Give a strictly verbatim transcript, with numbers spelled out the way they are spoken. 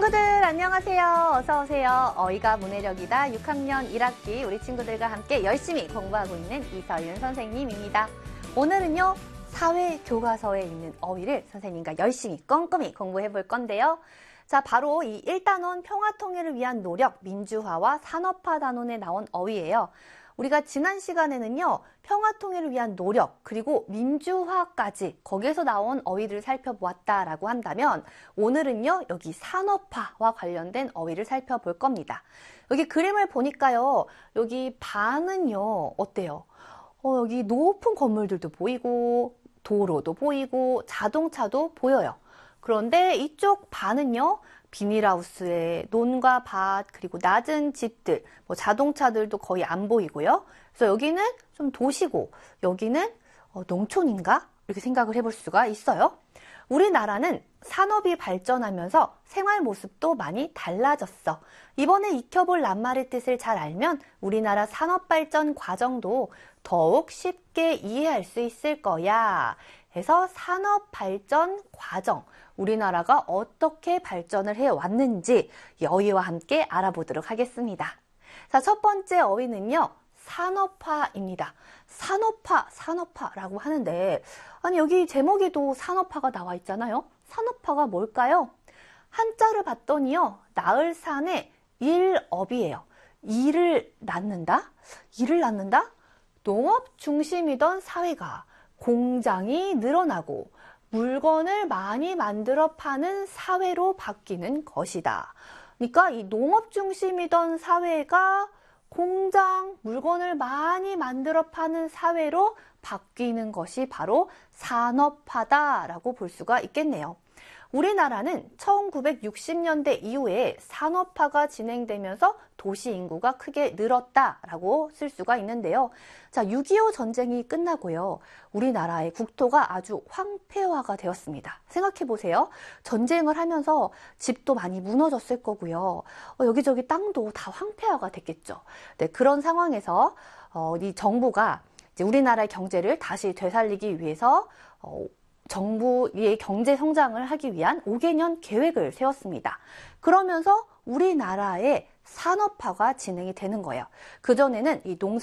친구들 안녕하세요. 어서 오세요. 어휘가 문해력이다 육 학년 일 학기 우리 친구들과 함께 열심히 공부하고 있는 이서윤 선생님입니다. 오늘은요 사회교과서에 있는 어휘를 선생님과 열심히 꼼꼼히 공부해 볼 건데요. 자, 바로 이 일 단원 평화통일을 위한 노력, 민주화와 산업화 단원에 나온 어휘예요. 우리가 지난 시간에는요, 평화통일을 위한 노력, 그리고 민주화까지 거기에서 나온 어휘들을 살펴보았다라고 한다면 오늘은요, 여기 산업화와 관련된 어휘를 살펴볼 겁니다. 여기 그림을 보니까요, 여기 반은요, 어때요? 어, 여기 높은 건물들도 보이고, 도로도 보이고, 자동차도 보여요. 그런데 이쪽 반은요, 비닐하우스에 논과 밭, 그리고 낮은 집들, 뭐 자동차들도 거의 안 보이고요. 그래서 여기는 좀 도시고, 여기는 어, 농촌인가? 이렇게 생각을 해볼 수가 있어요. 우리나라는 산업이 발전하면서 생활 모습도 많이 달라졌어. 이번에 익혀볼 낱말의 뜻을 잘 알면 우리나라 산업 발전 과정도 더욱 쉽게 이해할 수 있을 거야. 해서 산업 발전 과정, 우리나라가 어떻게 발전을 해왔는지 이 어휘와 함께 알아보도록 하겠습니다. 자, 첫 번째 어휘는요, 산업화입니다. 산업화, 산업화라고 하는데, 아니, 여기 제목에도 산업화가 나와 있잖아요. 산업화가 뭘까요? 한자를 봤더니요, 낳을 산의 일업이에요. 일을 낳는다? 일을 낳는다? 농업 중심이던 사회가 공장이 늘어나고 물건을 많이 만들어 파는 사회로 바뀌는 것이다. 그러니까 이 농업 중심이던 사회가 공장, 물건을 많이 만들어 파는 사회로 바뀌는 것이 바로 산업화다라고 볼 수가 있겠네요. 우리나라는 천구백육십 년대 이후에 산업화가 진행되면서 도시 인구가 크게 늘었다라고 쓸 수가 있는데요. 자, 육이오 전쟁이 끝나고요. 우리나라의 국토가 아주 황폐화가 되었습니다. 생각해 보세요. 전쟁을 하면서 집도 많이 무너졌을 거고요. 어, 여기저기 땅도 다 황폐화가 됐겠죠. 네, 그런 상황에서 어, 이 정부가 이제 우리나라의 경제를 다시 되살리기 위해서 어, 정부의 경제 성장을 하기 위한 오 개년 계획을 세웠습니다. 그러면서 우리나라의 산업화가 진행이 되는 거예요. 그전에는 이 농